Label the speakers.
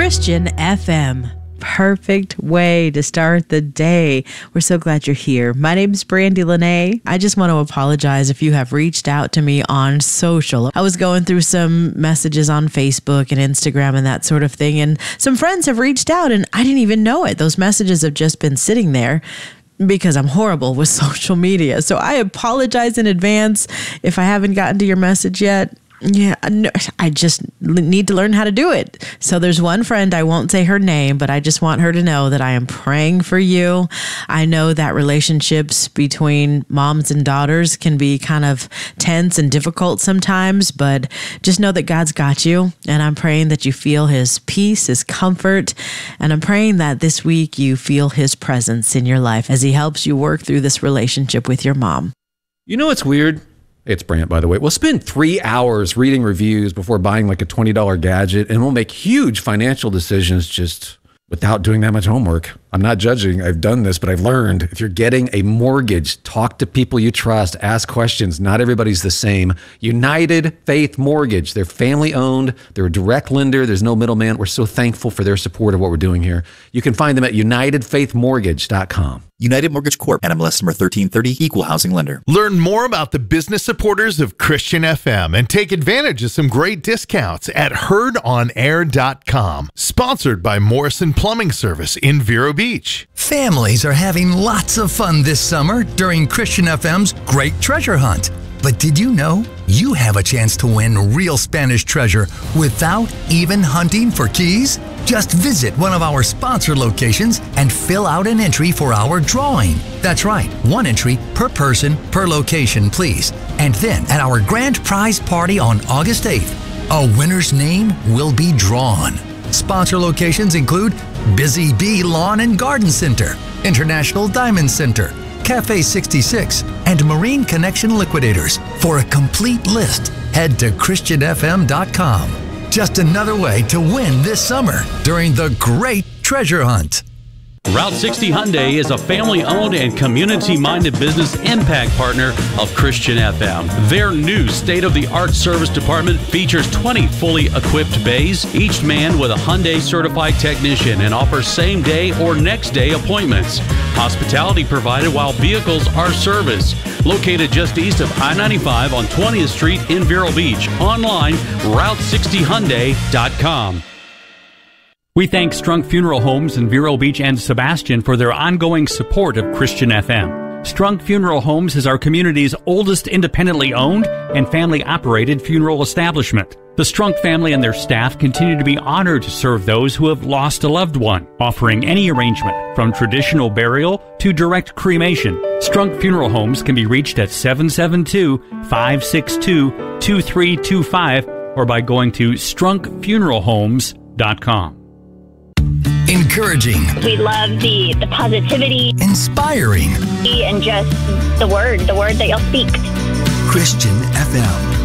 Speaker 1: Christian FM. Perfect way to start the day. We're so glad you're here. My name is Brandy Lene. I just want to apologize if you have reached out to me on social. I was going through some messages on Facebook and Instagram and that sort of thing, and some friends have reached out and I didn't even know it. Those messages have just been sitting there because I'm horrible with social media. So I apologize in advance if I haven't gotten to your message yet. Yeah, no, I just need to learn how to do it. So there's one friend, I won't say her name, but I just want her to know that I am praying for you. I know that relationships between moms and daughters can be kind of tense and difficult sometimes, but just know that God's got you. And I'm praying that you feel his peace, his comfort. And I'm praying that this week you feel his presence in your life as he helps you work through this relationship with your mom.
Speaker 2: You know what's weird? It's Brant, by the way. We'll spend 3 hours reading reviews before buying like a $20 gadget, and we'll make huge financial decisions just without doing that much homework. I'm not judging. I've done this, but I've learned if you're getting a mortgage, talk to people you trust, ask questions. Not everybody's the same. United Faith Mortgage. They're family owned. They're a direct lender. There's no middleman. We're so thankful for their support of what we're doing here. You can find them at UnitedFaithMortgage.com.
Speaker 3: United Mortgage Corp. NMLS number 1330. Equal housing lender.
Speaker 4: Learn more about the business supporters of Christian FM and take advantage of some great discounts at HeardOnAir.com. Sponsored by Morrison Plumbing Service in Vero Beach.
Speaker 5: Families are having lots of fun this summer during Christian FM's Great Treasure Hunt. But did you know you have a chance to win real Spanish treasure without even hunting for keys? Just visit one of our sponsor locations and fill out an entry for our drawing. That's right, one entry per person per location, please. And then at our grand prize party on August 8th, a winner's name will be drawn. Sponsor locations include Busy Bee Lawn and Garden Center, International Diamond Center, Cafe 66, and Marine Connection Liquidators. For a complete list, head to ChristianFM.com. Just another way to win this summer during the Great Treasure Hunt.
Speaker 6: Route 60 Hyundai is a family-owned and community-minded business impact partner of Christian FM. Their new state-of-the-art service department features 20 fully equipped bays, each manned with a Hyundai certified technician, and offers same-day or next-day appointments. Hospitality provided while vehicles are serviced. Located just east of I-95 on 20th Street in Vero Beach. Online, Route60Hyundai.com. We thank Strunk Funeral Homes in Vero Beach and Sebastian for their ongoing support of Christian FM. Strunk Funeral Homes is our community's oldest independently owned and family-operated funeral establishment. The Strunk family and their staff continue to be honored to serve those who have lost a loved one, offering any arrangement from traditional burial to direct cremation. Strunk Funeral Homes can be reached at 772-562-2325 or by going to strunkfuneralhomes.com.
Speaker 5: Encouraging.
Speaker 7: We love the positivity.
Speaker 5: Inspiring.
Speaker 7: And just the word that you'll speak.
Speaker 5: Christian FM.